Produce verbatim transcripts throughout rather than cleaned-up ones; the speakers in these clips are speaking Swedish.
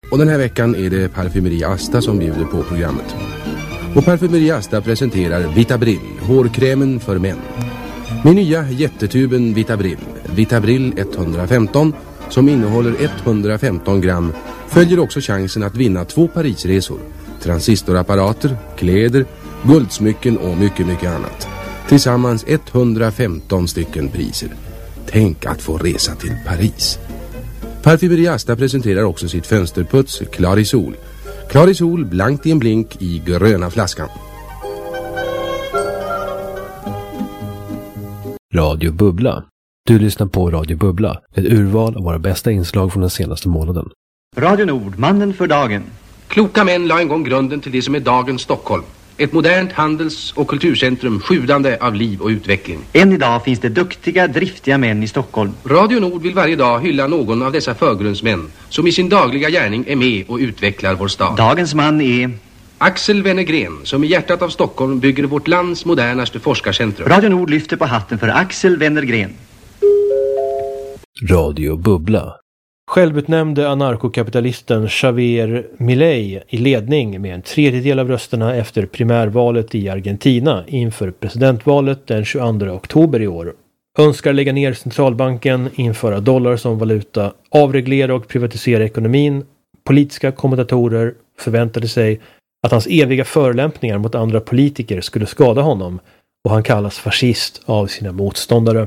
och den här veckan är det Parfymeri Asta som bjuder på programmet. Och Parfymeri Asta presenterar Vitabrill, hårkrämen för män. Med nya jättetuben Vitabrill, Vitabrill etthundrafemton, som innehåller etthundrafemton gram, följer också chansen att vinna två Parisresor, transistorapparater, kläder, guldsmycken och mycket, mycket annat. Tillsammans etthundrafemton stycken priser. Tänk att få resa till Paris. Parfymeri Asta presenterar också sitt fönsterputs Clarisol. Clarisol blankt i en blink i gröna flaskan. Radio Bubbla. Du lyssnar på Radio Bubbla, ett urval av våra bästa inslag från den senaste månaden. Radio Nord, mannen för dagen. Kloka män la en gång grunden till det som är dagens Stockholm. Ett modernt handels- och kulturcentrum sjudande av liv och utveckling. Än idag finns det duktiga, driftiga män i Stockholm. Radio Nord vill varje dag hylla någon av dessa förgrundsmän som i sin dagliga gärning är med och utvecklar vår stad. Dagens man är Axel Wennergren, som i hjärtat av Stockholm bygger vårt lands modernaste forskarcentrum. Radio Nord lyfter på hatten för Axel Wennergren. Radio Bubbla. Självutnämnde anarkokapitalisten Javier Milei i ledning med en tredjedel av rösterna efter primärvalet i Argentina inför presidentvalet den tjugoandra oktober i år. Önskar lägga ner centralbanken, införa dollar som valuta, avreglera och privatisera ekonomin. Politiska kommentatorer förväntade sig att hans eviga förolämpningar mot andra politiker skulle skada honom, och han kallas fascist av sina motståndare.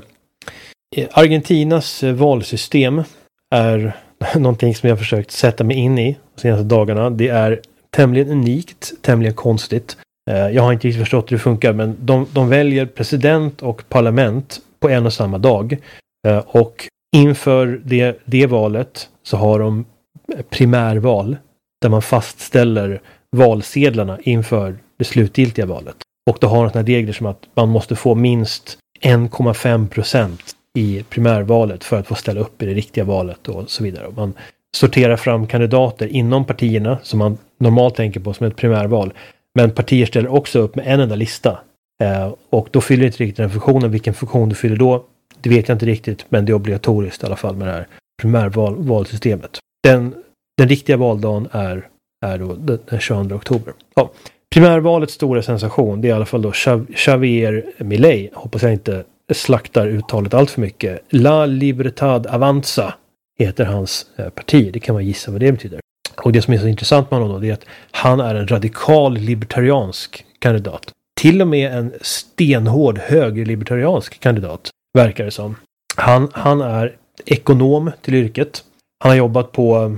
Argentinas valsystem är någonting som jag har försökt sätta mig in i de senaste dagarna. Det är tämligen unikt, tämligen konstigt. Jag har inte riktigt förstått hur det funkar, men de, de väljer president och parlament på en och samma dag. Och inför det, det valet så har de primärval där man fastställer valsedlarna inför det slutgiltiga valet. Och då har de sådana regler som att man måste få minst en komma fem procent i primärvalet för att få ställa upp i det riktiga valet och så vidare. Man sorterar fram kandidater inom partierna som man normalt tänker på som ett primärval. Men partier ställer också upp med en enda lista. Eh, och då fyller inte riktigt den funktionen. Vilken funktion du fyller då, det vet jag inte riktigt. Men det är obligatoriskt i alla fall med det här primärvalsystemet. Den, den riktiga valdagen är, är då den tjugoandra oktober. Ja. Primärvalets stora sensation, det är i alla fall då Javier Milei. Hoppas jag inte slaktar uttalet allt för mycket. La Libertad Avanza heter hans parti. Det kan man gissa vad det betyder. Och det som är så intressant med honom då, det är att han är en radikal libertariansk kandidat. Till och med en stenhård högerlibertariansk kandidat, verkar det som. Han, han är ekonom till yrket. Han har jobbat på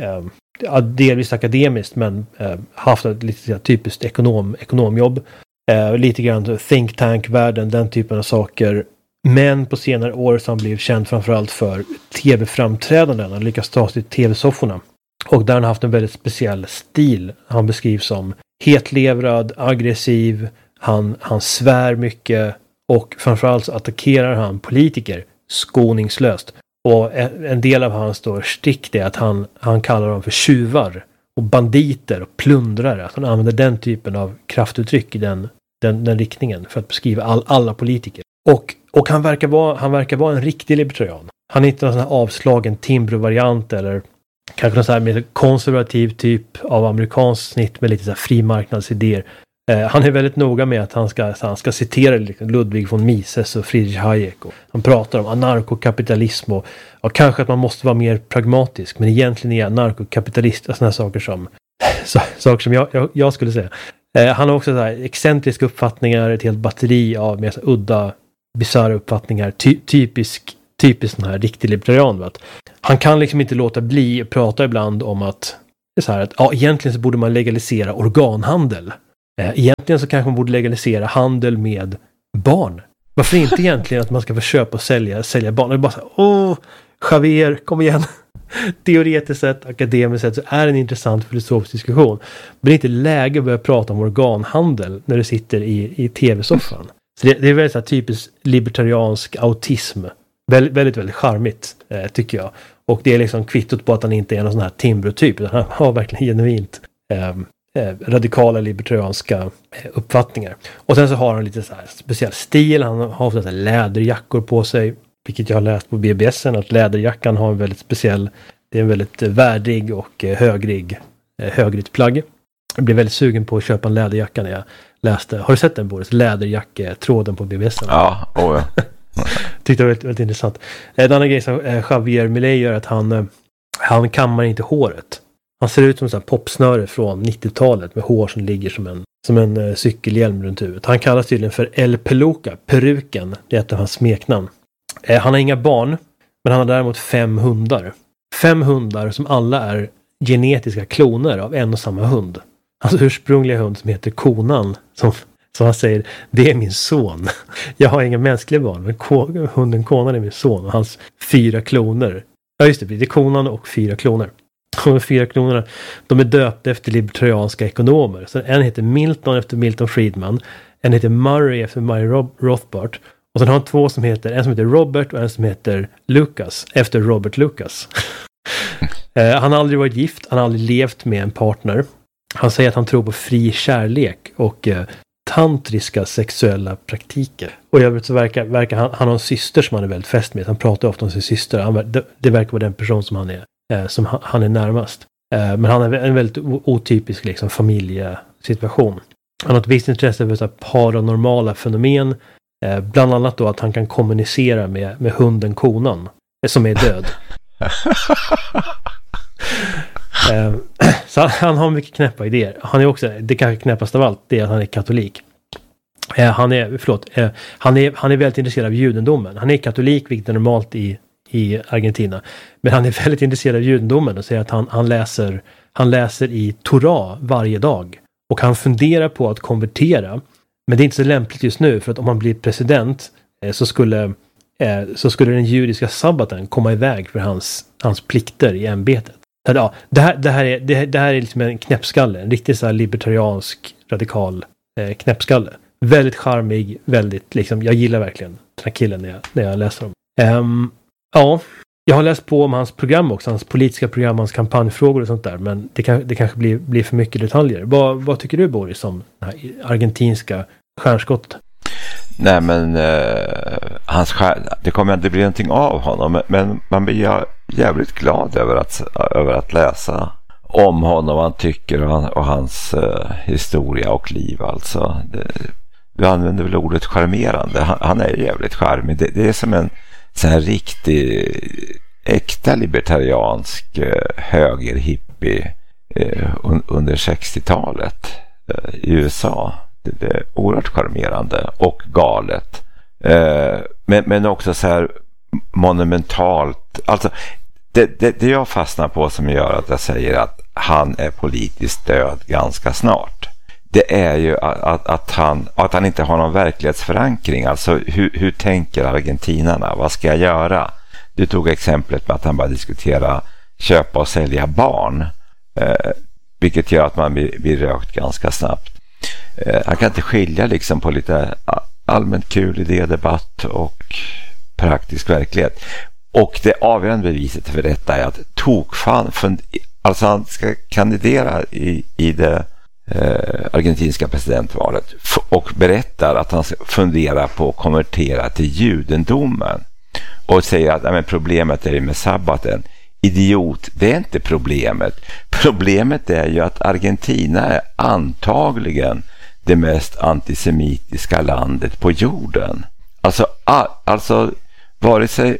eh, delvis akademiskt, men eh, haft ett lite typiskt ekonom, ekonomjobb. Eh, lite grann think tank-världen, den typen av saker. Men på senare år så har han blivit känd framförallt för tv-framträdanden. Han lyckas ta sig till tv-sofforna. Och där har han haft en väldigt speciell stil. Han beskrivs som hetlevrad, aggressiv. Han, han svär mycket. Och framförallt så attackerar han politiker skoningslöst. Och en del av hans då stick är att han, han kallar dem för tjuvar och banditer och plundrare. Att han använder den typen av kraftuttryck i den, den, den riktningen för att beskriva all, alla politiker. Och, och han, verkar vara, han verkar vara en riktig libertarian. Han är inte någon sån här avslagen Timbro-variant eller kanske någon sån här mer konservativ typ av amerikansk snitt med lite så här frimarknadsidéer. Eh, han är väldigt noga med att han ska, han ska citera liksom Ludwig von Mises och Friedrich Hayek. Och han pratar om anarkokapitalism och, och kanske att man måste vara mer pragmatisk. Men egentligen är anarkokapitalist och såna här saker som, så, saker som jag, jag, jag skulle säga. Eh, han har också så här excentriska uppfattningar, ett helt batteri av mer så udda, bizarra uppfattningar. Ty, typisk, typisk sån här riktig libertarian. Att han kan liksom inte låta bli att prata ibland om att, det är så här, att ja, egentligen så borde man legalisera organhandel. Egentligen så kanske man borde legalisera handel med barn. Varför inte egentligen att man ska få köpa och sälja, sälja barn? Det är bara så här, åh, Javier, kom igen. Teoretiskt sett, akademiskt sett så är det en intressant filosofisk diskussion. Men det är inte läge att börja prata om organhandel när du sitter i, i tv-soffan. Så det, det är väldigt så här, typiskt libertariansk autism. Väldigt, väldigt, väldigt charmigt eh, tycker jag. Och det är liksom kvittot på att han inte är någon sån här Timbro-typ. Utan han har verkligen genuint eh, Eh, radikala libertarianska eh, uppfattningar. Och sen så har han lite så här speciell stil. Han har ofta så här läderjackor på sig, vilket jag har läst på B B S, att läderjackan har en väldigt speciell Det är en väldigt värdig och högrig högrytt plagg. Jag blev väldigt sugen på att köpa en läderjacka när jag läste. Har du sett den, Boris? Läderjacke, tråden på B B S. Ja, oh ja. Tyckte det var väldigt, väldigt intressant. En annan grej som Javier Milei gör är att han, han kammar inte håret. Han ser ut som en sån här popsnöre från nittiotalet med hår som ligger som en, som en uh, cykelhjälm runt huvudet. Han kallas tydligen för El Peluca, peruken. Det är ett av hans smeknamn. Eh, han har inga barn, men han har däremot fem hundar. Fem hundar som alla är genetiska kloner av en och samma hund. Hans ursprungliga hund som heter Konan, som, som han säger, det är min son. Jag har inga mänskliga barn, men ko, hunden Konan är min son och hans fyra kloner. Ja just det, det är Konan och fyra kloner. Och de fyra klonerna, de är döpta efter libertarianska ekonomer. Så en heter Milton efter Milton Friedman, en heter Murray efter Murray Rothbard, och sen har han två som heter, en som heter Robert och en som heter Lucas efter Robert Lucas. uh, han har aldrig varit gift, han har aldrig levt med en partner. Han säger att han tror på fri kärlek och uh, tantriska sexuella praktiker. Och i övrigt så verkar, verkar han, han har en syster som han är väldigt fäst med. Han pratar ofta om sin syster. Han, det, det verkar vara den person som han är, uh, som han, han är närmast. Uh, men han är en väldigt otypisk liksom, familjesituation. Han har ett visst intresse för så här, paranormala fenomen. Uh, bland annat då att han kan kommunicera med, med hunden Konan, som är död. Uh, så han har mycket knäppa idéer. Han är också, det kanske knäppaste av allt, det är att han är katolik. Uh, han är, förlåt, uh, han är, han är väldigt intresserad av judendomen. Han är katolik, vilket är normalt i, i Argentina. Men han är väldigt intresserad av judendomen och säger att han, han läser, han läser i Torah varje dag. Och han funderar på att konvertera. Men det är inte så lämpligt just nu, för att om han blir president uh, så skulle, uh, så skulle den judiska sabbaten komma iväg för hans, hans plikter i ämbetet. Ja, det här, det här är, det, det här är liksom en knäppskalle. En riktigt så här libertariansk, radikal eh, knäppskalle. Väldigt charmig, väldigt liksom, jag gillar verkligen den här killen när jag, när jag läser dem. Um, ja, jag har läst på om hans program också, hans politiska program, hans kampanjfrågor och sånt där. Men det, kan, det kanske blir, blir för mycket detaljer. Vad, vad tycker du, Boris, om det här argentinska stjärnskottet? Nej, men eh, hans skär, det kommer inte bli någonting av honom, men man blir jävligt glad över att, över att läsa om honom, vad han tycker och, och hans eh, historia och liv. Alltså, det, du använder väl ordet charmerande. Han, han är jävligt charmig. Det, det är som en så här riktig äkta libertariansk eh, högerhippie eh, un, under sextiotalet eh, i U S A. Det, det är oerhört charmerande och galet. Eh, men, men också så här monumentalt. Alltså, det, det, det jag fastnar på som gör att jag säger att han är politiskt död ganska snart. Det är ju att, att, att, han, att han inte har någon verklighetsförankring. Alltså hur, hur tänker argentinarna? Vad ska jag göra? Du tog exemplet med att han bara diskuterar köpa och sälja barn. Eh, vilket gör att man blir, blir rökt ganska snabbt. Han kan inte skilja liksom på lite allmänt kul idédebatt och praktisk verklighet. Och det avgörande beviset för detta är att tokfan, alltså han ska kandidera i, i det eh, argentinska presidentvalet och berättar att han funderar på att konvertera till judendomen och säger att nej, men problemet är med sabbaten. Idiot, det är inte problemet. Problemet är ju att Argentina är antagligen det mest antisemitiska landet på jorden. Alltså, all, alltså vare sig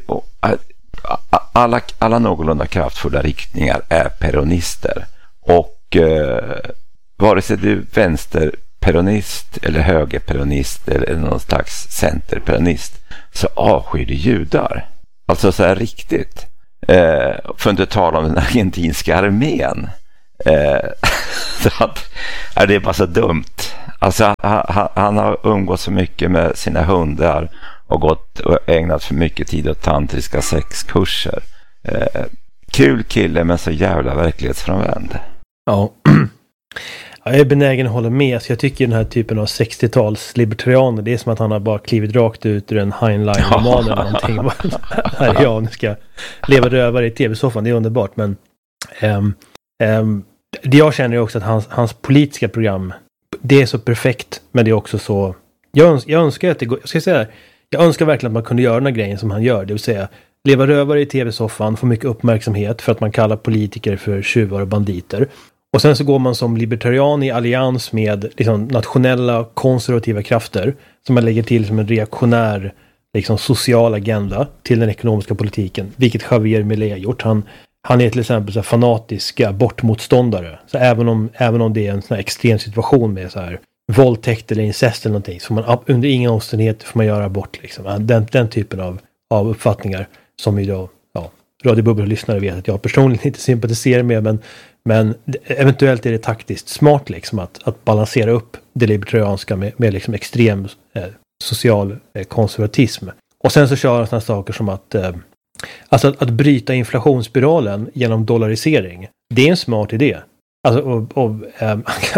alla, alla någorlunda kraftfulla riktningar är peronister. Och eh, vare sig du är vänsterperonist eller högerperonist eller någon slags centerperonist, så avskyr du judar. Alltså så här riktigt. Eh, för att inte tala om den argentinska armén. Eh, så att, är det bara så dumt. Alltså han, han har umgått så mycket med sina hundar och gått och ägnat för mycket tid åt tantriska sexkurser. Eh, kul kille, men så jävla verklighetsfrånvänd. Ja. Jag är benägen att hålla med. Så jag tycker den här typen av sextiotals libertarianer, det är som att han har bara klivit rakt ut ur en Heinlein-roman eller någonting. Här är jag, nu ska jag leva rövare i tv-soffan, det är underbart. Men um, um, det jag känner är också att hans, hans politiska program, det är så perfekt, men det är också så, jag, öns- jag önskar att det går, jag ska säga, jag önskar verkligen att man kunde göra den här grejen som han gör, det vill säga leva rövare i tv-soffan, få mycket uppmärksamhet för att man kallar politiker för tjuvar och banditer. Och sen så går man som libertarian i allians med liksom, nationella konservativa krafter som man lägger till som en reaktionär liksom, social agenda till den ekonomiska politiken. Vilket Javier Milei har gjort. Han, han är till exempel så här, fanatiska abortmotståndare. Så även om, även om det är en sån här extrem situation med så här, våldtäkt eller incest eller någonting, så man under inga omständigheter får man göra abort. Liksom. Den, den typen av, av uppfattningar som vi då, ja, Radio Bubbel-lyssnare vet att jag personligen inte sympatiserar med, men Men eventuellt är det taktiskt smart liksom att, att balansera upp det libertarianska med, med liksom extrem eh, social eh, konservatism. Och sen så kör han sådana saker som att, eh, alltså att, att bryta inflationsspiralen genom dollarisering. Det är en smart idé. Alltså, och, och, eh,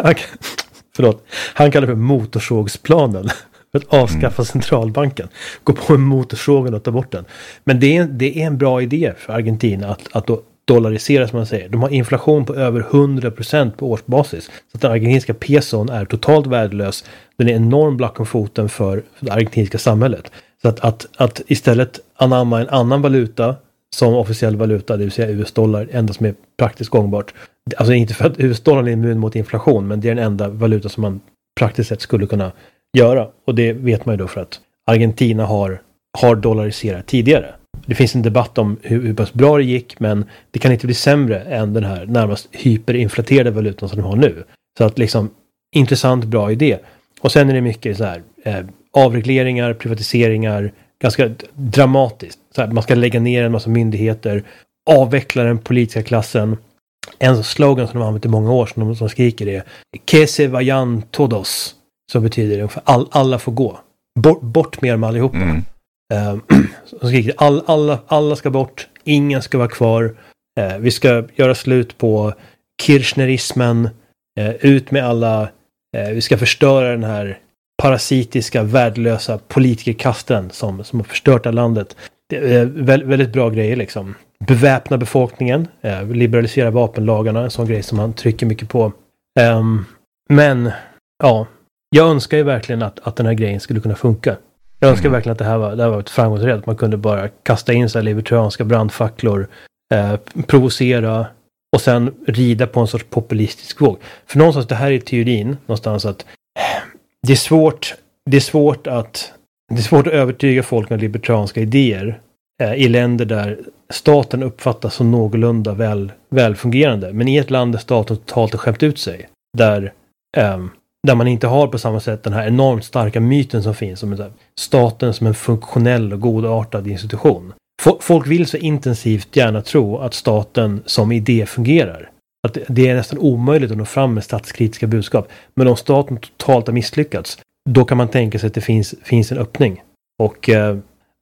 förlåt, han kallar det för motorsågsplanen. För att avskaffa mm. centralbanken. Gå på en motorsågen och ta bort den. Men det är, det är en bra idé för Argentina att, att då dollarisera som man säger. De har inflation på över hundra procent på årsbasis. Så att den argentinska peson är totalt värdelös. Den är enorm black om foten för, för det argentinska samhället. Så att, att, att istället anamma en annan valuta som officiell valuta, det vill säga U S-dollar, enda som är praktiskt gångbart. Alltså inte för att U S-dollar är immun mot inflation, men det är den enda valuta som man praktiskt sett skulle kunna göra. Och det vet man ju då för att Argentina har, har dollariserat tidigare. Det finns en debatt om hur, hur pass bra det gick, men det kan inte bli sämre än den här närmast hyperinflaterade valutan som de har nu. Så att liksom, intressant, bra idé. Och sen är det mycket så här, eh, avregleringar, privatiseringar, ganska dramatiskt. Så här, man ska lägga ner en massa myndigheter, avveckla den politiska klassen. En slogan som de har använt i många år som de som skriker är "Que se vayan todos", som betyder ungefär all, alla får gå. Bort, bort med dem allihopa. Mm. Uh, så skriker all, alla, alla ska bort, ingen ska vara kvar. Uh, vi ska göra slut på kirchnerismen, uh, ut med alla, uh, vi ska förstöra den här parasitiska, värdelösa politikerkasten som, som har förstört landet. Det är väldigt, väldigt bra grejer liksom. Beväpna befolkningen, uh, liberalisera vapenlagarna, en sån grej som han trycker mycket på. Um, men ja, jag önskar ju verkligen att, att den här grejen skulle kunna funka. Jag önskar mm. verkligen att det här var, det här var ett framgångsrecept. Man kunde bara kasta in så här libertarianska brandfacklor, eh, provocera och sen rida på en sorts populistisk våg. För någonstans, det här är teorin någonstans att det är svårt, det är svårt att det är svårt att övertyga folk med libertarianska idéer eh, i länder där staten uppfattas som någorlunda väl, välfungerande. Men i ett land där staten totalt har skämt ut sig, där eh, där man inte har på samma sätt den här enormt starka myten som finns om staten som en funktionell och godartad institution. Folk vill så intensivt gärna tro att staten som idé fungerar. Att det är nästan omöjligt att nå fram med statskritiska budskap. Men om staten totalt har misslyckats, då kan man tänka sig att det finns, finns en öppning. Och eh,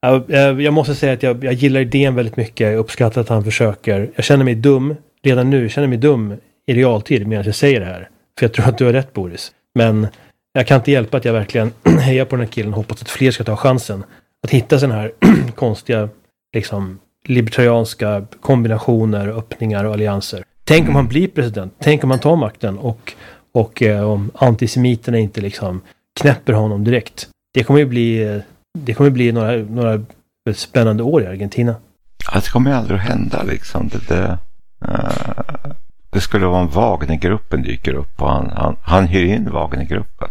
jag måste säga att jag, jag gillar idén väldigt mycket. Jag uppskattar att han försöker. Jag känner mig dum redan nu. Jag känner mig dum i realtid medan jag säger det här. För jag tror att du har rätt, Boris. Men jag kan inte hjälpa att jag verkligen hejar på den här killen och hoppas att fler ska ta chansen att hitta sådana här konstiga liksom, libertarianska kombinationer, öppningar och allianser. Tänk om han blir president. Tänk om han tar makten och, och eh, om antisemiterna inte liksom knäpper honom direkt. Det kommer ju bli, det kommer bli några, några spännande år i Argentina. Ja, det kommer ju aldrig att hända liksom. Det, det, uh, det skulle vara om Wagnergruppen dyker upp och han, han, han hyr in Wagnergruppen.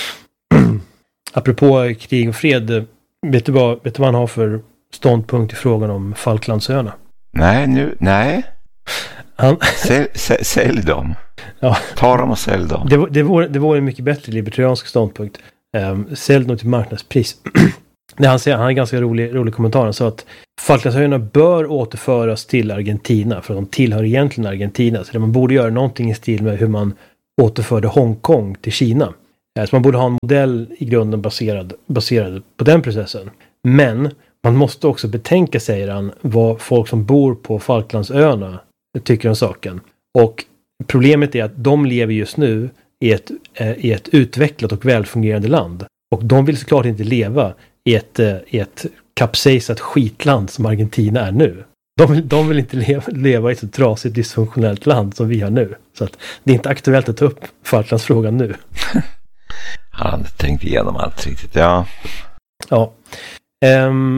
Apropå krig och fred, vet du vad, vet du vad han har för ståndpunkt i frågan om Falklandsöarna? Nej, nu, nej. Han... Sälj, sälj, sälj dem. Ja. Ta dem och sälj dem. Det, det, vore, det vore en mycket bättre libertariansk ståndpunkt. Um, sälj dem till marknadspris. Det han säger, han har en ganska rolig, rolig kommentar. Han sa att Falklandsöarna bör återföras till Argentina för att de tillhör egentligen Argentina. Så det man borde göra någonting i stil med hur man återförde Hongkong till Kina. Så man borde ha en modell i grunden baserad, baserad på den processen. Men man måste också betänka, säger han, vad folk som bor på Falklandsöarna tycker om saken. Och problemet är att de lever just nu i ett, i ett utvecklat och välfungerande land. Och de vill såklart inte leva i ett, i ett kapsejsat skitland som Argentina är nu. De vill, de vill inte leva, leva i ett så trasigt dysfunktionellt land som vi har nu. Så att det är inte aktuellt att ta upp Falklandsfrågan nu. Han hade tänkt igenom allt riktigt, ja. Ja. Um,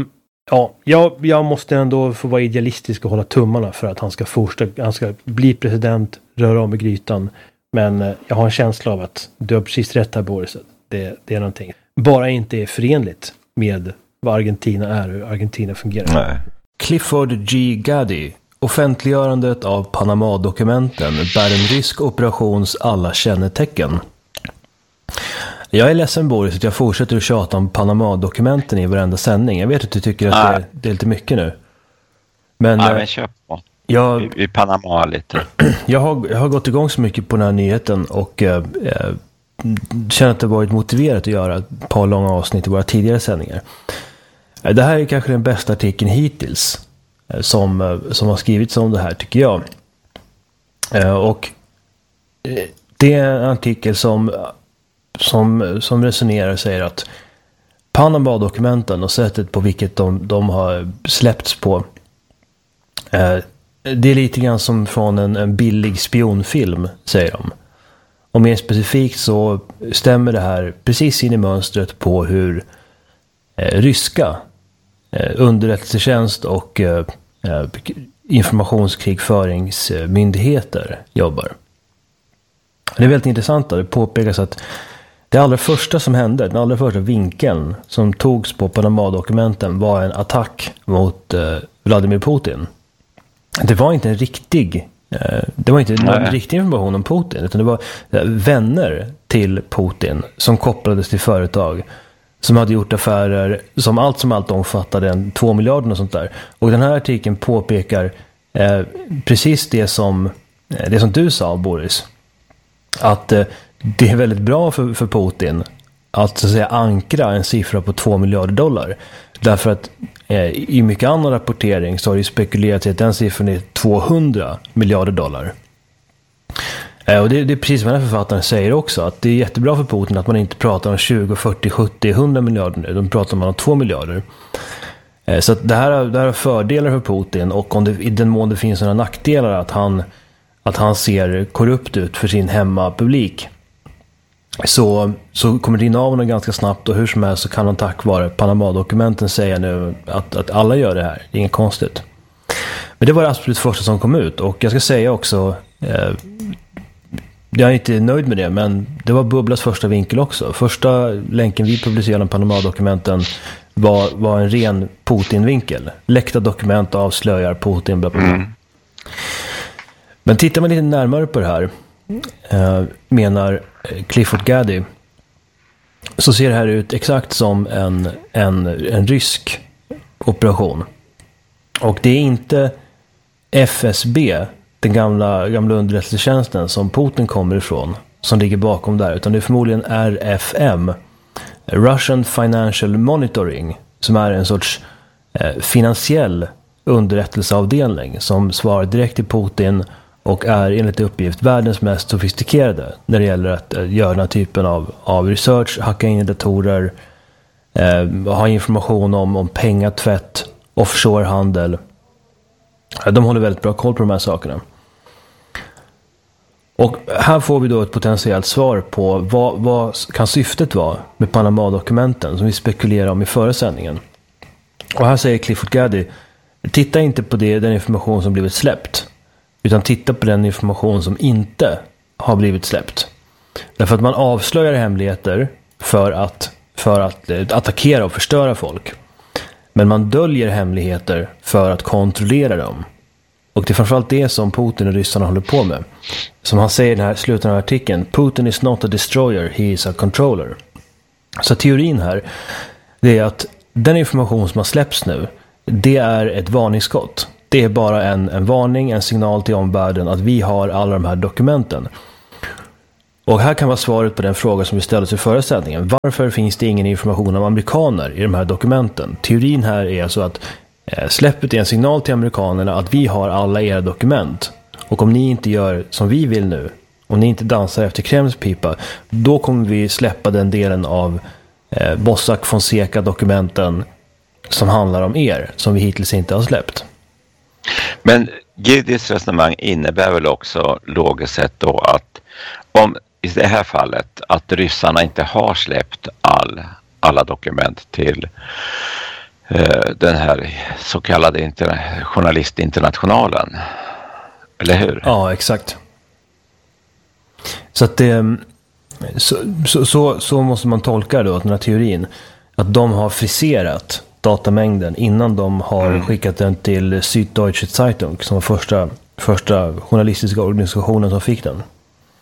Ja, jag, jag måste ändå få vara idealistisk och hålla tummarna för att han ska fortsätta, han ska bli president, röra om i grytan. Men eh, jag har en känsla av att du har precis rätt här, Boris. Det, det är någonting. Bara inte är förenligt med vad Argentina är och hur Argentina fungerar. Nej. Clifford G. Gaddy. Offentliggörandet av Panama-dokumenten bär en rysk operations alla kännetecken. Jag är ledsen, Boris, att jag fortsätter att tjata om Panama-dokumenten i varenda sändning. Jag vet att du tycker att det är, det är lite mycket nu. Men, ja, men köp på. Jag, vi, vi Panama lite. Jag har, jag har gått igång så mycket på den här nyheten och eh, känner att det varit motiverat att göra ett par långa avsnitt i våra tidigare sändningar. Det här är kanske den bästa artikeln hittills eh, som, som har skrivits om det här, tycker jag. Eh, och eh, det är en artikel som Som, som resonerar och säger att Panama-dokumenten och sättet på vilket de, de har släppts på eh, det är lite grann som från en, en billig spionfilm, säger de. Och mer specifikt så stämmer det här precis in i mönstret på hur eh, ryska eh, underrättelsetjänst och eh, informationskrigföringsmyndigheter jobbar. Det är väldigt intressant. Det påpekas att det allra första som hände, den allra första vinkeln som togs på Panama-dokumenten var en attack mot eh, Vladimir Putin. Det var inte en riktig eh, det var inte någon riktig information om Putin, utan det var eh, vänner till Putin som kopplades till företag som hade gjort affärer som allt som allt omfattade en två miljarder och sånt där. Och den här artikeln påpekar eh, precis det som eh, det som du sa, Boris. Att eh, det är väldigt bra för, för Putin att, så att säga, ankra en siffra på två miljarder dollar. Därför att eh, i mycket annan rapportering så har det spekulerats i att den siffran är tvåhundra miljarder dollar. Eh, och det, det är precis vad den här författaren säger också. Att det är jättebra för Putin att man inte pratar om tjugo, fyrtio, sjuttio, hundra miljarder nu. De pratar om två miljarder. Eh, så att det här, det här har fördelar för Putin. Och om det, i den mån det finns några nackdelar att han att han ser korrupt ut för sin hemmapublik, så, så kommer det in av honom ganska snabbt, och hur som helst så kan han tack vare Panama-dokumenten säga nu att, att alla gör det här. Det är inget konstigt. Men det var det absolut första som kom ut, och jag ska säga också eh, jag är inte nöjd med det, men det var Bubblas första vinkel också. Första länken vi publicerade om Panama-dokumenten var, var en ren Putin-vinkel. Läckta dokument avslöjar Putin, bla bla bla. Mm. Men tittar man lite närmare på det här, eh, menar Clifford Gaddy, så ser det här ut exakt som en, en, en rysk operation. Och det är inte F S B, den gamla, gamla underrättelsetjänsten som Putin kommer ifrån, som ligger bakom där, utan det är förmodligen R F M, Russian Financial Monitoring, som är en sorts eh, finansiell underrättelseavdelning som svarar direkt till Putin och är enligt uppgift världens mest sofistikerade när det gäller att uh, göra den här typen av, av research, hacka in i datorer, uh, ha information om, om pengatvätt, offshorehandel. Uh, de håller väldigt bra koll på de här sakerna. Och här får vi då ett potentiellt svar på vad, vad kan syftet vara med Panama-dokumenten som vi spekulerar om i förra sändningen. Och här säger Clifford Gaddy: titta inte på det, den information som blivit släppt, utan titta på den information som inte har blivit släppt. Därför att man avslöjar hemligheter för att, för att attackera och förstöra folk. Men man döljer hemligheter för att kontrollera dem. Och det är framförallt det som Putin och ryssarna håller på med. Som han säger i den här slutet av artikeln: Putin is not a destroyer, he is a controller. Så teorin här, det är att den information som har släppts nu, det är ett varningsskott. Det är bara en, en varning, en signal till omvärlden att vi har alla de här dokumenten. Och här kan vara svaret på den fråga som vi ställde i förra sändningen. Varför finns det ingen information om amerikaner i de här dokumenten? Teorin här är alltså att eh, släppet är en signal till amerikanerna att vi har alla era dokument. Och om ni inte gör som vi vill nu, om ni inte dansar efter Kremls pipa, då kommer vi släppa den delen av eh, Mossack Fonseca-dokumenten som handlar om er, som vi hittills inte har släppt. Men Giddys resonemang innebär väl också logiskt sett då att om i det här fallet att ryssarna inte har släppt all, alla dokument till eh, den här så kallade interna- journalistinternationalen. Eller hur? Ja, exakt. Så att det, så, så, så, så måste man tolka då, den här teorin. Att de har friserat datamängden innan de har mm. skickat den till Süddeutsche Zeitung, som var första, första journalistiska organisationen som fick den.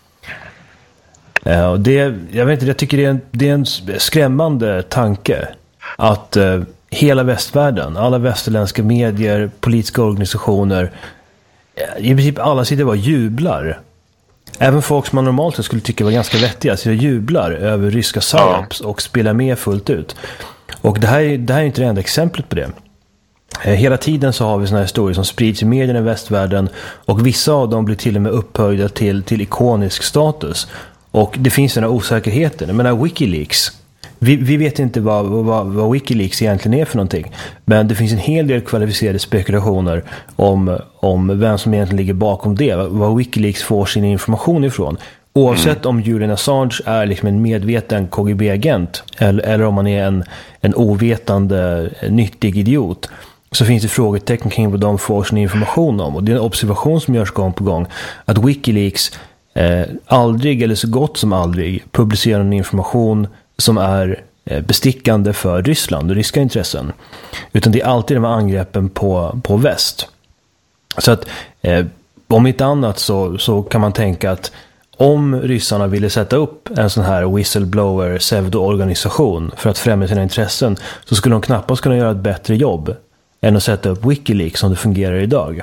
Uh, och det, jag vet inte, jag tycker det är en, det är en skrämmande tanke att uh, hela västvärlden, alla västerländska medier, politiska organisationer, i princip alla sitter och jublar. Även folk som man normalt skulle tycka var ganska vettiga sitter och jublar över ryska psyops och spelar med fullt ut. Och det här, det här är inte det enda exemplet på det. Hela tiden så har vi såna här historier som sprids i medierna i västvärlden, och vissa av dem blir till och med upphöjda till, till ikonisk status. Och det finns såna osäkerheter. Jag menar, Wikileaks, vi, vi vet inte vad, vad, vad Wikileaks egentligen är för någonting, men det finns en hel del kvalificerade spekulationer om, om vem som egentligen ligger bakom det, vad Wikileaks får sin information ifrån. Oavsett om Julian Assange är liksom en medveten K G B-agent eller, eller om han är en, en ovetande, nyttig idiot, så finns det frågetecken kring vad de får sin information om. Och det är en observation som görs gång på gång, att Wikileaks eh, aldrig eller så gott som aldrig publicerar en information som är eh, bestickande för Ryssland och ryska intressen. Utan det är alltid de här angreppen på, på väst. Så att eh, om inte annat så, så kan man tänka att om ryssarna ville sätta upp en sån här whistleblower pseudo-organisation för att främja sina intressen, så skulle de knappast kunna göra ett bättre jobb än att sätta upp Wikileaks som det fungerar idag.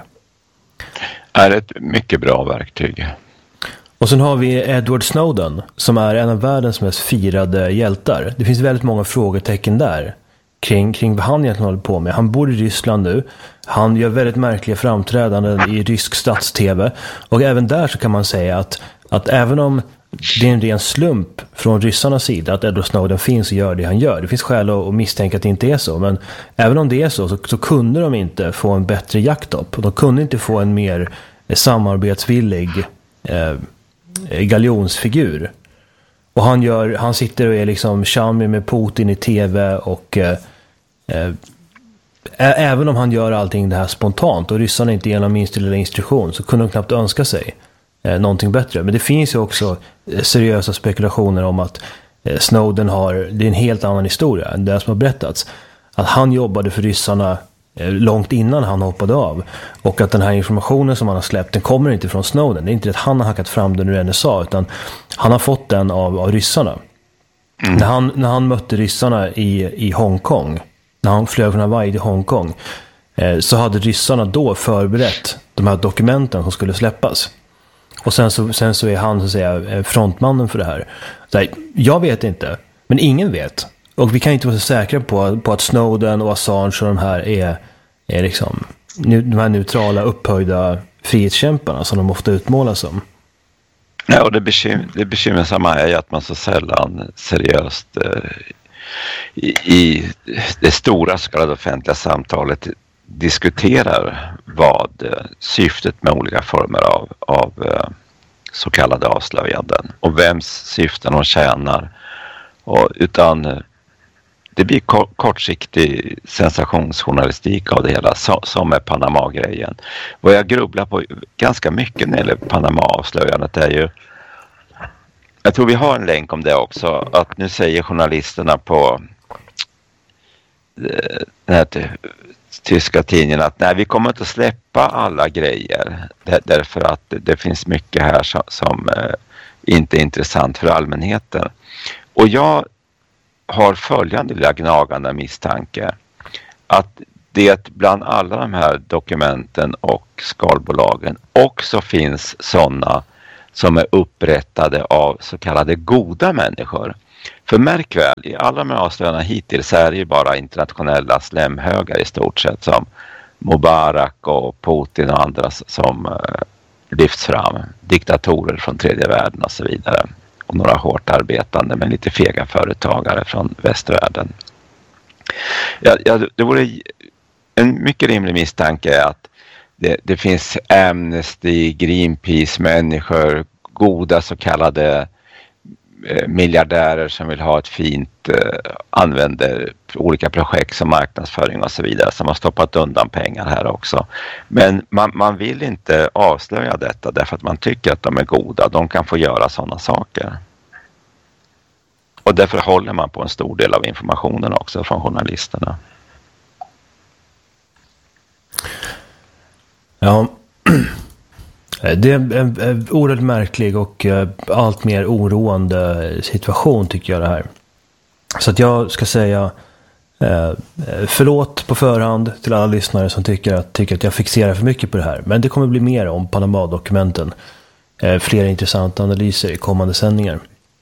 Är ett mycket bra verktyg. Och sen har vi Edward Snowden, som är en av världens mest firade hjältar. Det finns väldigt många frågetecken där kring, kring vad han egentligen håller på med. Han bor i Ryssland nu. Han gör väldigt märkliga framträdanden i rysk stats-tv. Och även där så kan man säga att, att även om det är en ren slump från ryssarnas sida att Edward Snowden finns och gör det han gör. Det finns skäl att misstänka att det inte är så. Men även om det är så, så, så kunde de inte få en bättre jakttopp. De kunde inte få en mer samarbetsvillig eh, galjonsfigur. Och han, gör, han sitter och är liksom charmig med Putin i tv och eh, eh, även om han gör allting det här spontant och ryssarna inte ger någon minsta lilla instruktion, så kunde de knappt önska sig eh, någonting bättre. Men det finns ju också eh, seriösa spekulationer om att eh, Snowden har, det är en helt annan historia än det som har berättats. Att han jobbade för ryssarna eh, långt innan han hoppade av, och att den här informationen som han har släppt, den kommer inte från Snowden. Det är inte att han har hackat fram den ur N S A, utan han har fått den av, av ryssarna. Mm. När, han, när han mötte ryssarna i, i Hongkong, när han flög från Hawaii till Hongkong, eh, så hade ryssarna då förberett de här dokumenten som skulle släppas. Och sen så, sen så är han så att säga frontmannen för det här. Så här, jag vet inte, men ingen vet. Och vi kan inte vara så säkra på, på att Snowden och Assange och de här är, är liksom de här neutrala, upphöjda frihetskämparna som de ofta utmålas som. Ja, och det, bekym- det bekymmersamma är att man så sällan seriöst eh, i, i det stora så kallade offentliga samtalet diskuterar vad eh, syftet med olika former av, av eh, så kallade avslöjanden och vems syften de tjänar. Och, utan eh, det blir kor- kortsiktig sensationsjournalistik av det hela, så, som är Panama-grejen. Vad jag grubblar på ganska mycket när det gäller Panama-avslöjandet är ju, jag tror vi har en länk om det också, att nu säger journalisterna på eh, den här t- tyska tidningen att nej, vi kommer inte att släppa alla grejer där, därför att det, det finns mycket här som, som eh, inte är intressant för allmänheten. Och jag har följande lilla gnagande misstanke att det bland alla de här dokumenten och skalbolagen också finns sådana som är upprättade av så kallade goda människor. För märk väl, i alla de här avslöjandena hittills är det ju bara internationella slemhögar i stort sett, som Mubarak och Putin och andra som eh, lyfts fram. Diktatorer från tredje världen och så vidare. Och några hårt arbetande men lite fega företagare från västvärlden. Ja, ja, det vore en mycket rimlig misstanke att det, det finns Amnesty, Greenpeace, människor, goda så kallade miljardärer som vill ha ett fint, eh, använder olika projekt som marknadsföring och så vidare, som har stoppat undan pengar här också. Men man, man vill inte avslöja detta därför att man tycker att de är goda, de kan få göra sådana saker. Och därför håller man på en stor del av informationen också från journalisterna. Ja, det är en, en, en oerhört märklig och uh, allt mer oroande situation tycker jag det här. Så att jag ska säga uh, förlåt på förhand till alla lyssnare som tycker att, tycker att jag fixerar för mycket på det här. Men det kommer bli mer om Panama-dokumenten. Uh, flera intressanta analyser i kommande sändningar.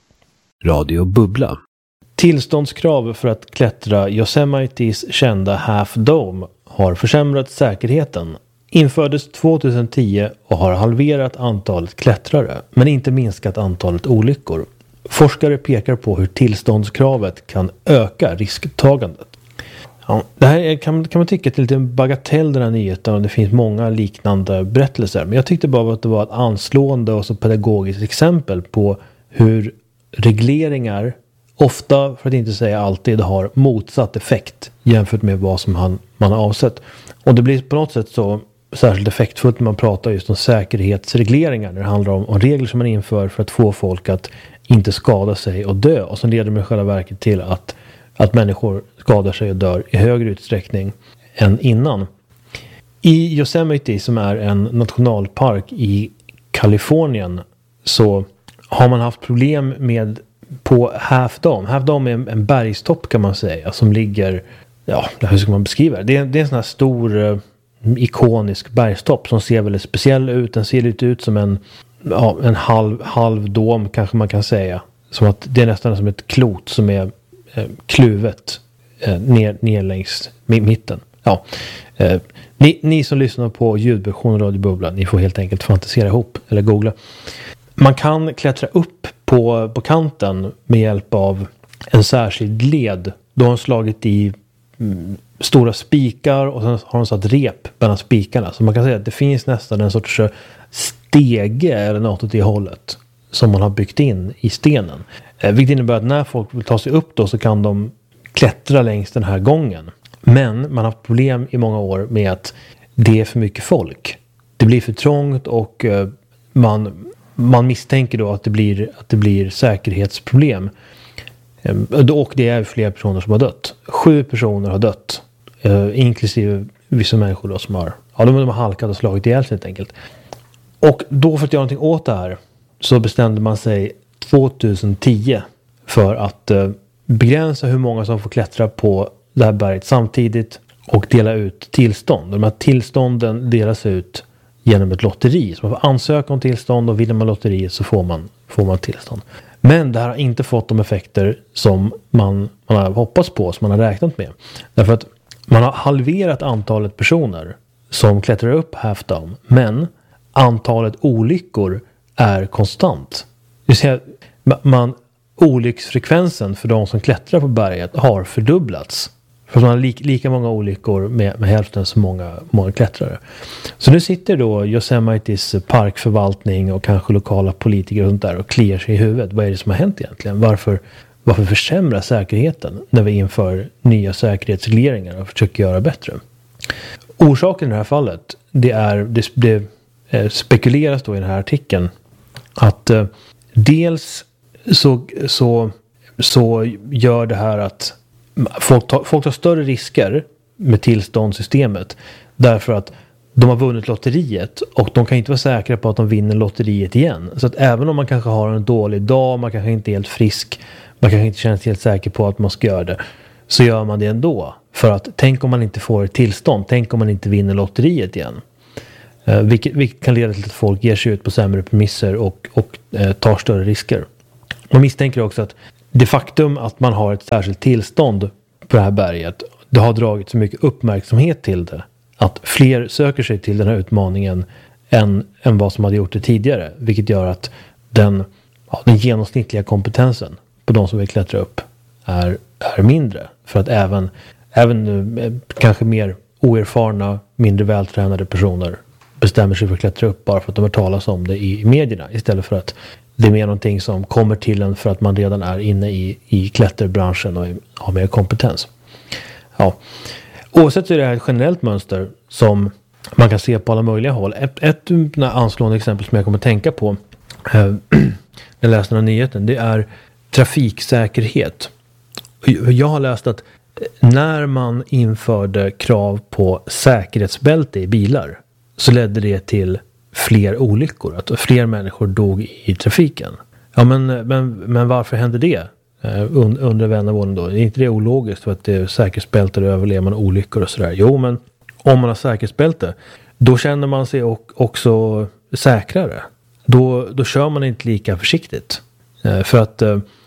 Radio Bubbla. Tillståndskrav för att klättra Yosemites kända Half Dome har försämrat säkerheten. Infördes tjugohundratio och har halverat antalet klättrare, men inte minskat antalet olyckor. Forskare pekar på hur tillståndskravet kan öka risktagandet. Ja, det här är, kan, kan man tycka är lite en bagatell den här nyheten, och det finns många liknande berättelser. Men jag tyckte bara att det var ett anslående och så pedagogiskt exempel på hur regleringar ofta, för att inte säga alltid, har motsatt effekt jämfört med vad som han, man har avsett. Och det blir på något sätt så särskilt effektfullt när man pratar just om säkerhetsregleringar, när det handlar om, om regler som man inför för att få folk att inte skada sig och dö, och som leder med själva verket till att, att människor skadar sig och dör i högre utsträckning än innan. I Yosemite, som är en nationalpark i Kalifornien, så har man haft problem med på Half Dome. Half Dome är en, en bergstopp kan man säga, som ligger, ja, hur ska man beskriva det? Det är, det är en sån här stor ikonisk bergstopp som ser väldigt speciell ut. Den ser lite ut som en, ja, en halv, halv dom kanske man kan säga. Som att det är nästan som ett klot som är eh, kluvet eh, ner, ner längs mitten. Ja. Eh, ni, ni som lyssnar på ljudversion Radio Bubbla, ni får helt enkelt fantisera ihop eller googla. Man kan klättra upp på, på kanten med hjälp av en särskild led. Då har de slagit i mm, stora spikar och sen har de satt rep mellan spikarna. Så man kan säga att det finns nästan en sorts stege eller något åt det hållet som man har byggt in i stenen. Eh, vilket innebär att när folk vill ta sig upp då så kan de klättra längs den här gången. Men man har haft problem i många år med att det är för mycket folk. Det blir för trångt och eh, man, man misstänker då att det blir, att det blir säkerhetsproblem. Eh, och det är flera personer som har dött. Sju personer har dött. Uh, inklusive vissa människor då som har, ja, de, de har halkat och slagit ihjäl sig helt enkelt. Och då för att göra någonting åt det här så bestämde man sig tjugohundratio för att uh, begränsa hur många som får klättra på det här berget samtidigt och dela ut tillstånd. De här tillstånden delas ut genom ett lotteri. Så man får ansöka om tillstånd, och vinner man lotteriet så får man, får man tillstånd. Men det här har inte fått de effekter som man, man har hoppats på, som man har räknat med. Därför att man har halverat antalet personer som klättrar upp Half Dome, men antalet olyckor är konstant. Det vill säga, man, olycksfrekvensen för de som klättrar på berget har fördubblats. För man har li, lika många olyckor med, med hälften så många, många klättrare. Så nu sitter då Yosemites parkförvaltning och kanske lokala politiker och sånt där och kliar sig i huvudet. Vad är det som har hänt egentligen? Varför, varför försämra säkerheten när vi inför nya säkerhetsregleringar och försöker göra bättre? Orsaken i det här fallet, det är, det, det eh, spekuleras då i den här artikeln att eh, dels så, så, så gör det här att Folk tar, folk tar större risker med tillståndssystemet därför att de har vunnit lotteriet och de kan inte vara säkra på att de vinner lotteriet igen. Så att även om man kanske har en dålig dag, man kanske inte är helt frisk, man kanske inte känner sig helt säker på att man ska göra det, så gör man det ändå. För att tänk om man inte får ett tillstånd, tänk om man inte vinner lotteriet igen. Eh, vilket, vilket kan leda till att folk ger sig ut på sämre premisser och, och eh, tar större risker. Man misstänker också att det faktum att man har ett särskilt tillstånd på det här berget, det har dragit så mycket uppmärksamhet till det att fler söker sig till den här utmaningen än, än vad som hade gjort det tidigare. Vilket gör att den, ja, den genomsnittliga kompetensen på de som vill klättra upp är, är mindre. För att även, även eh, kanske mer oerfarna, mindre vältränade personer bestämmer sig för att klättra upp bara för att de har talas om det i, i medierna. Istället för att det är mer någonting som kommer till en för att man redan är inne i, i klätterbranschen och har mer kompetens. Ja. Oavsett så är det här ett generellt mönster som man kan se på alla möjliga håll. Ett, ett anslående exempel som jag kommer att tänka på eh, när jag läste den här nyheten, det är trafiksäkerhet. Jag har läst att när man införde krav på säkerhetsbälte i bilar så ledde det till fler olyckor. Att fler människor dog i trafiken. Ja, men, men, men varför hände det? Und, under vännervården då? Är inte det ologiskt för att det är säkerhetsbälte och överlever man olyckor och sådär? Jo, men om man har säkerhetsbälte då känner man sig också säkrare. Då, då kör man inte lika försiktigt. För att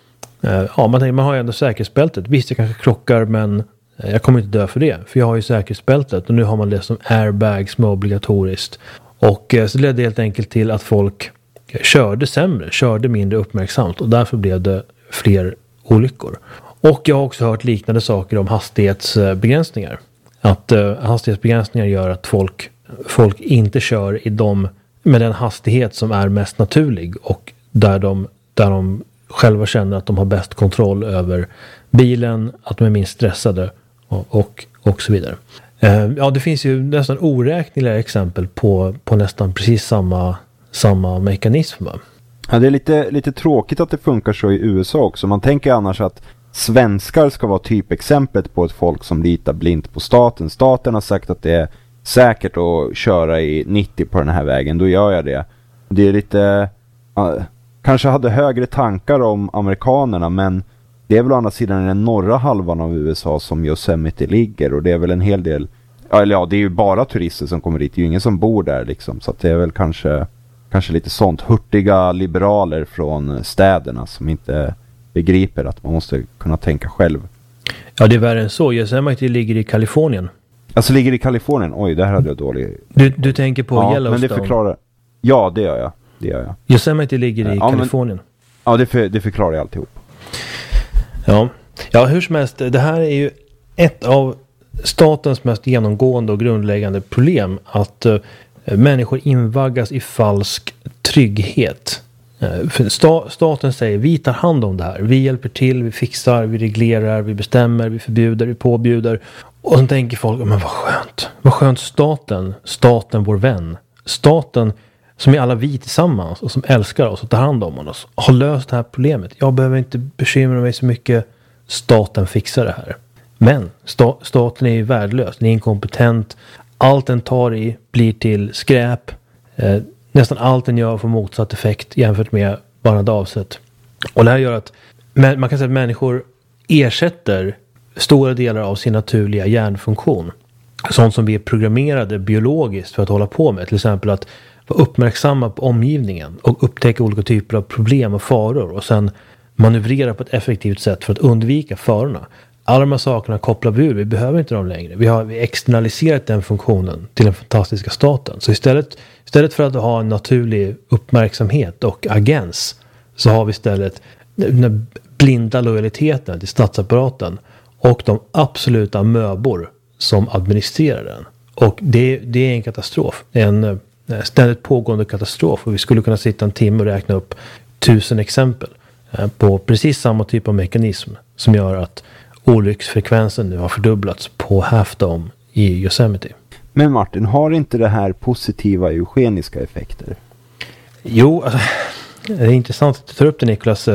ja, man, tänker, man har ju ändå säkerhetsbältet. Visst, jag kanske krockar, men jag kommer inte dö för det. För jag har ju säkerhetsbältet och nu har man det som airbags som är obligatoriskt. Och så ledde det helt enkelt till att folk körde sämre, körde mindre uppmärksamt och därför blev det fler olyckor. Och jag har också hört liknande saker om hastighetsbegränsningar. Att uh, hastighetsbegränsningar gör att folk, folk inte kör i dem med den hastighet som är mest naturlig och där de, där de själva känner att de har bäst kontroll över bilen, att de är minst stressade och, och, och så vidare. Uh, ja, det finns ju nästan oräkneliga exempel på, på nästan precis samma, samma mekanism. Ja, det är lite, lite tråkigt att det funkar så i U S A också. Man tänker annars att svenskar ska vara typexemplet på ett folk som litar blint på staten. Staten har sagt att det är säkert att köra i nittio på den här vägen. Då gör jag det. Det är lite... Uh, kanske hade högre tankar om amerikanerna, men det är väl å andra sidan den norra halvan av U S A som Yosemite ligger. Och det är väl en hel del... Eller ja, det är ju bara turister som kommer dit. Det är ju ingen som bor där liksom. Så att det är väl kanske... Kanske lite sånt. Hurtiga liberaler från städerna som inte begriper att man måste kunna tänka själv. Ja, det är värre än så. Yosemite ligger i Kalifornien. Alltså ligger i Kalifornien? Oj, det här hade jag dålig... Du, du tänker på ja, Yellowstone? Men det förklarar... Ja, det gör jag. Det gör jag. Yosemite ligger i ja, Kalifornien. Men... Ja, det, för, det förklarar jag alltihop. Ja. ja, hur som helst. Det här är ju ett av statens mest genomgående och grundläggande problem. Att uh, människor invaggas i falsk trygghet. För sta- staten säger vi tar hand om det här. Vi hjälper till, vi fixar, vi reglerar, vi bestämmer, vi förbjuder, vi påbjuder. Och så tänker folk, men vad skönt. Vad skönt staten, staten vår vän. Staten som är alla vi tillsammans och som älskar oss och tar hand om oss. Har löst det här problemet. Jag behöver inte bekymra mig så mycket. Staten fixar det här. Men sta- staten är ju värdelös. Den är inkompetent. Allt den tar i blir till skräp. Eh, nästan allt den gör får motsatt effekt jämfört med vad den avsett. Och det här gör att man kan säga att människor ersätter stora delar av sin naturliga hjärnfunktion. Sånt som vi är programmerade biologiskt för att hålla på med. Till exempel att vara uppmärksamma på omgivningen och upptäcka olika typer av problem och faror. Och sen manövrera på ett effektivt sätt för att undvika farorna. Alla de här sakerna kopplar vi ur. Vi behöver inte dem längre. Vi har externaliserat den funktionen till den fantastiska staten. Så istället, istället för att ha en naturlig uppmärksamhet och agens så har vi istället den blinda lojaliteten till statsapparaten och de absoluta möbor som administrerar den. Och det, det är en katastrof. En ständigt pågående katastrof. Och vi skulle kunna sitta en timme och räkna upp tusen exempel på precis samma typ av mekanism som gör att olycksfrekvensen nu har fördubblats på Half Dome i Yosemite. Men Martin, har inte det här positiva eugeniska effekter? Jo, alltså, det är intressant att du tar upp det, Niklas.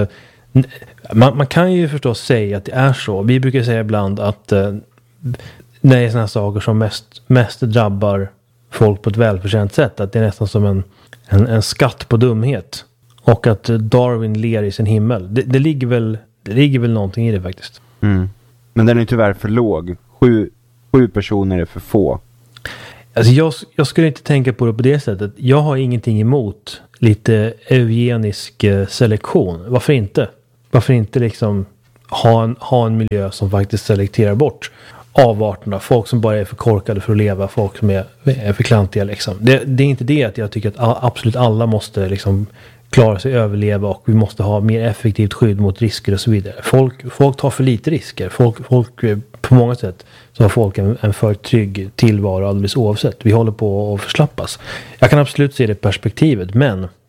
Man, man kan ju förstås säga att det är så. Vi brukar säga ibland att eh, det är sådana saker som mest, mest drabbar folk på ett välförtjänt sätt. Att det är nästan som en, en, en skatt på dumhet. Och att Darwin ler i sin himmel. Det, det, ligger väl, det ligger väl någonting i det faktiskt. Mm. Men den är tyvärr för låg. Sju, sju personer är för få. Alltså jag, jag skulle inte tänka på det på det sättet. Jag har ingenting emot lite eugenisk eh, selektion. Varför inte? Varför inte liksom ha en, ha en miljö som faktiskt selekterar bort avarterna. Folk som bara är för korkade för att leva. Folk som är, är för klantiga liksom. Det, det är inte det att jag tycker att all, absolut alla måste liksom klara sig, överleva och vi måste ha mer effektivt skydd mot risker och så vidare. Folk, folk tar för lite risker. Folk, folk, på många sätt så har folk en, en för trygg tillvaro alldeles oavsett. Vi håller på att förslappas. Jag kan absolut se det perspektivet, men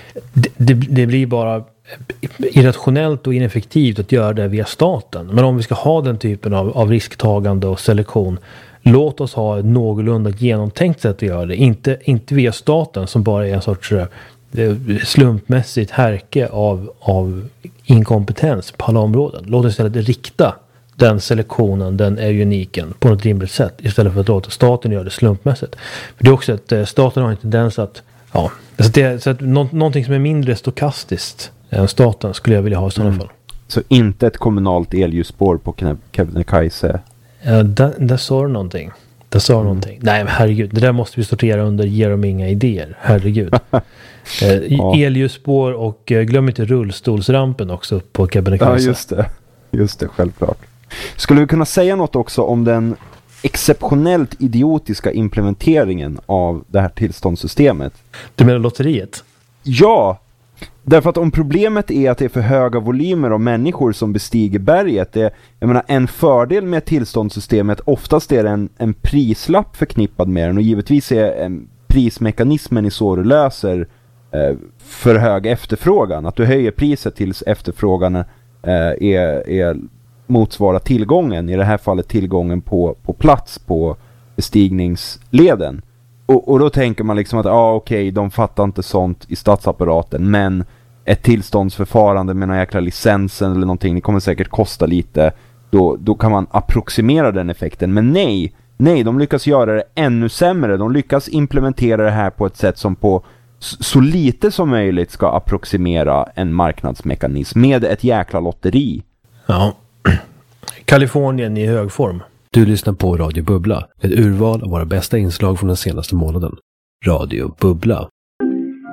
det, det, det blir bara irrationellt och ineffektivt att göra det via staten. Men om vi ska ha den typen av, av risktagande och selektion, låt oss ha ett någorlunda genomtänkt sätt att göra det. Inte, inte via staten som bara är en sorts slumpmässigt härke av, av inkompetens på alla områden. Låt oss istället rikta den selektionen, den eugeniken på något rimligt sätt istället för att låta staten göra det slumpmässigt. För det är också att staten har en tendens att ja, alltså det, så att nå, någonting som är mindre stokastiskt än staten skulle jag vilja ha i sådana mm. fall. Så inte ett kommunalt elljusspår på Kebnekaise? Ja, där, där sa du någonting. Där sa du mm. någonting. Nej, men herregud, det där måste vi sortera under ger dem inga idéer. Herregud. eh, ja. Elljusspår och eh, glöm inte rullstolsrampen också på Kebnekaise. Ja, just det. Just det, självklart. Skulle vi kunna säga något också om den exceptionellt idiotiska implementeringen av det här tillståndssystemet? Du menar lotteriet? Ja, därför att om problemet är att det är för höga volymer av människor som bestiger berget, det, jag menar, en fördel med tillståndssystemet oftast är en, en prislapp förknippad med den, och givetvis är en prismekanismen i så du löser eh, för hög efterfrågan, att du höjer priset tills efterfrågan eh, är, är motsvarar tillgången, i det här fallet tillgången på, på plats på bestigningsleden. Och, och då tänker man liksom att ja ah, okej, okay, de fattar inte sånt i statsapparaten, men ett tillståndsförfarande med någon jäkla licensen eller någonting, det kommer säkert kosta lite, då, då kan man approximera den effekten. Men nej, nej, de lyckas göra det ännu sämre. De lyckas implementera det här på ett sätt som på så lite som möjligt ska approximera en marknadsmekanism med ett jäkla lotteri. Ja. Kalifornien i hög form. Du lyssnar på Radio Bubbla, ett urval av våra bästa inslag från den senaste månaden. Radio Bubbla.